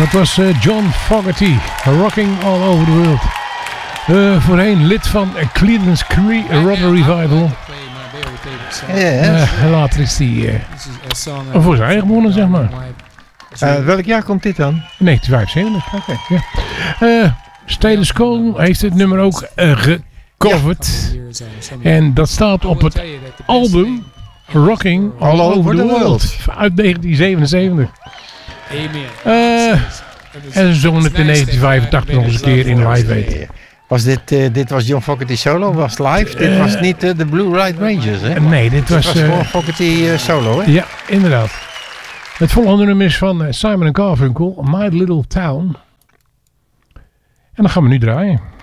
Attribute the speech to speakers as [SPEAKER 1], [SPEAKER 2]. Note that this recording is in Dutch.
[SPEAKER 1] Dat was John Fogerty, Rocking All Over the World. Voorheen lid van Creedence Clearwater Revival. Later is hij voor zijn eigen begonnen, zeg maar.
[SPEAKER 2] Welk jaar komt dit dan?
[SPEAKER 1] 1975.
[SPEAKER 2] Oké.
[SPEAKER 1] Ja. Status Quo heeft het nummer ook gecoverd. En dat staat op het album Rocking All Over the World uit 1977. En ze zongen het in 1985 nog eens een keer in Live Aid.
[SPEAKER 2] Was dit was John Fogerty solo, was live? Dit was niet de Blue Ride Rangers, hè?
[SPEAKER 1] Nee, dit was
[SPEAKER 2] gewoon Fogerty solo, hè?
[SPEAKER 1] Ja, inderdaad. Het volgende nummer is van Simon & Garfunkel, My Little Town. En dan gaan we nu draaien.